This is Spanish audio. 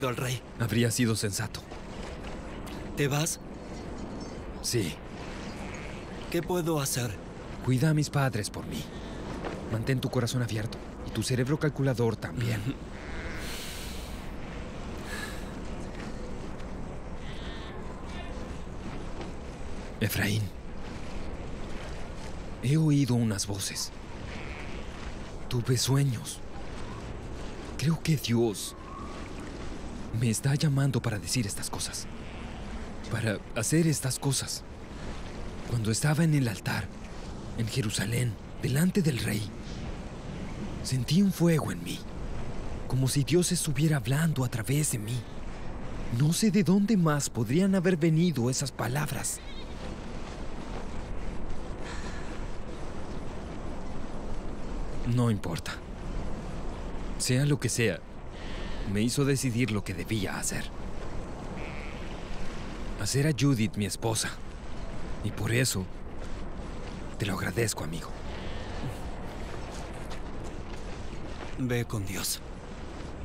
al rey. Habría sido sensato. ¿Te vas? Sí. ¿Qué puedo hacer? Cuida a mis padres por mí. Mantén tu corazón abierto y tu cerebro calculador también. Efraín, he oído unas voces. Tuve sueños. Creo que Dios me está llamando para decir estas cosas. Para hacer estas cosas. Cuando estaba en el altar, en Jerusalén, delante del rey, sentí un fuego en mí, como si Dios estuviera hablando a través de mí. No sé de dónde más podrían haber venido esas palabras. No importa. Sea lo que sea, me hizo decidir lo que debía hacer. Hacer a Judith mi esposa. Y por eso, te lo agradezco, amigo. Ve con Dios.